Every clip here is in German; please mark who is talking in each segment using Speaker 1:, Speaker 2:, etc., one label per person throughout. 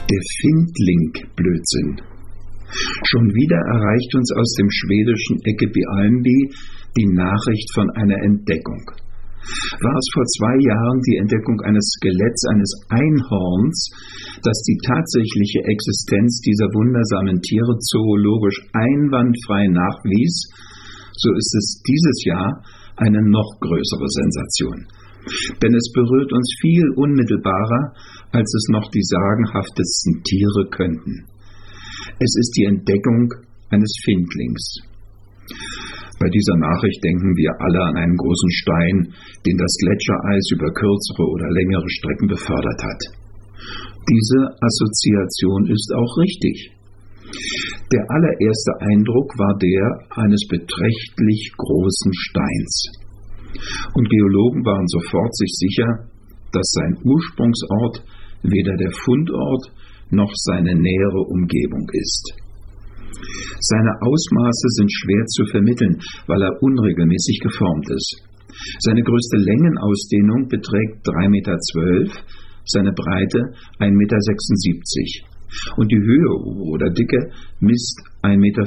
Speaker 1: Der Findling-Blödsinn. Schon wieder erreicht uns aus dem schwedischen Ekebialmbi die Nachricht von einer Entdeckung. War es vor 2 Jahren die Entdeckung eines Skeletts eines Einhorns, das die tatsächliche Existenz dieser wundersamen Tiere zoologisch einwandfrei nachwies, so ist es dieses Jahr eine noch größere Sensation. Denn es berührt uns viel unmittelbarer, als es noch die sagenhaftesten Tiere könnten. Es ist die Entdeckung eines Findlings. Bei dieser Nachricht denken wir alle an einen großen Stein, den das Gletschereis über kürzere oder längere Strecken befördert hat. Diese Assoziation ist auch richtig. Der allererste Eindruck war der eines beträchtlich großen Steins. Und Geologen waren sofort sich sicher, dass sein Ursprungsort weder der Fundort noch seine nähere Umgebung ist. Seine Ausmaße sind schwer zu vermitteln, weil er unregelmäßig geformt ist. Seine größte Längenausdehnung beträgt 3,12 Meter, seine Breite 1,76 Meter und die Höhe oder Dicke misst 1,55 Meter.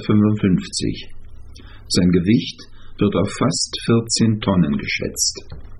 Speaker 1: Sein Gewicht wird auf fast 14 Tonnen geschätzt.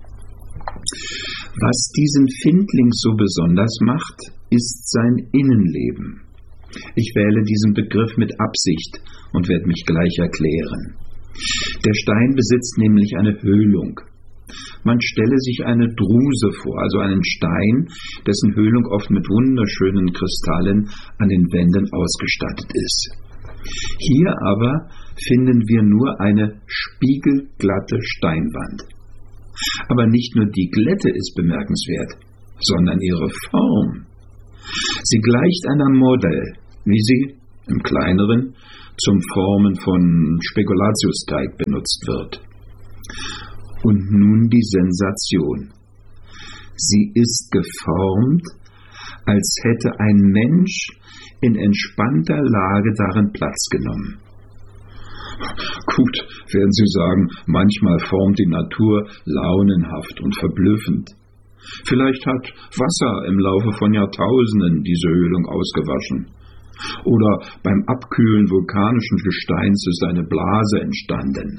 Speaker 1: Was diesen Findling so besonders macht, ist sein Innenleben. Ich wähle diesen Begriff mit Absicht und werde mich gleich erklären. Der Stein besitzt nämlich eine Höhlung. Man stelle sich eine Druse vor, also einen Stein, dessen Höhlung oft mit wunderschönen Kristallen an den Wänden ausgestattet ist. Hier aber finden wir nur eine spiegelglatte Steinwand. Aber nicht nur die Glätte ist bemerkenswert, sondern ihre Form. Sie gleicht einer Model, wie sie im Kleineren zum Formen von Spekulatiusteig benutzt wird. Und nun die Sensation. Sie ist geformt, als hätte ein Mensch in entspannter Lage darin Platz genommen. Gut, werden Sie sagen, manchmal formt die Natur launenhaft und verblüffend. Vielleicht hat Wasser im Laufe von Jahrtausenden diese Höhlung ausgewaschen. Oder beim Abkühlen vulkanischen Gesteins ist eine Blase entstanden.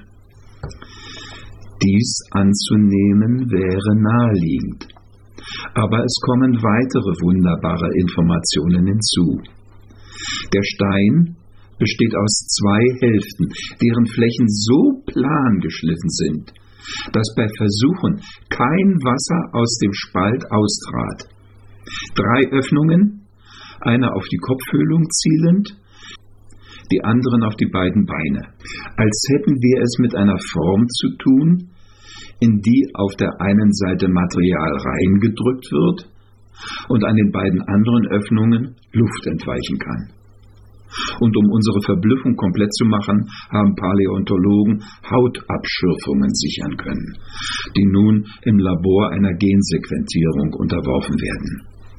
Speaker 1: Dies anzunehmen wäre naheliegend. Aber es kommen weitere wunderbare Informationen hinzu. Der Stein besteht aus 2 Hälften, deren Flächen so plan geschliffen sind, dass bei Versuchen kein Wasser aus dem Spalt austrat. 3 Öffnungen, eine auf die Kopfhöhlung zielend, die anderen auf die beiden Beine, als hätten wir es mit einer Form zu tun, in die auf der einen Seite Material reingedrückt wird und an den beiden anderen Öffnungen Luft entweichen kann. Und um unsere Verblüffung komplett zu machen, haben Paläontologen Hautabschürfungen sichern können, die nun im Labor einer Gensequenzierung unterworfen werden.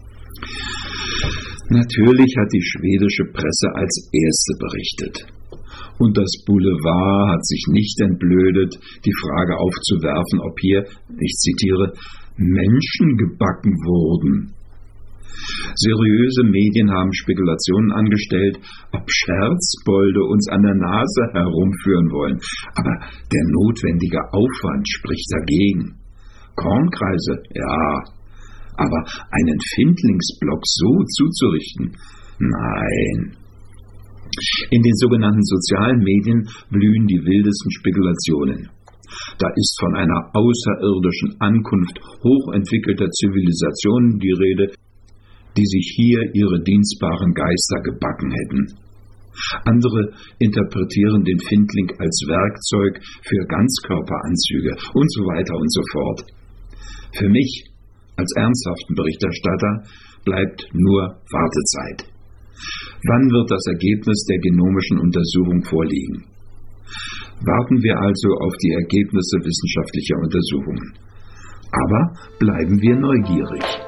Speaker 1: Natürlich hat die schwedische Presse als erste berichtet. Und das Boulevard hat sich nicht entblödet, die Frage aufzuwerfen, ob hier, ich zitiere, Menschen gebacken wurden. Seriöse Medien haben Spekulationen angestellt, ob Scherzbolde uns an der Nase herumführen wollen. Aber der notwendige Aufwand spricht dagegen. Kornkreise, ja, aber einen Findlingsblock so zuzurichten, nein. In den sogenannten sozialen Medien blühen die wildesten Spekulationen. Da ist von einer außerirdischen Ankunft hochentwickelter Zivilisationen die Rede, die sich hier ihre dienstbaren Geister gebacken hätten. Andere interpretieren den Findling als Werkzeug für Ganzkörperanzüge und so weiter und so fort. Für mich als ernsthaften Berichterstatter bleibt nur Wartezeit. Wann wird das Ergebnis der genomischen Untersuchung vorliegen? Warten wir also auf die Ergebnisse wissenschaftlicher Untersuchungen. Aber bleiben wir neugierig.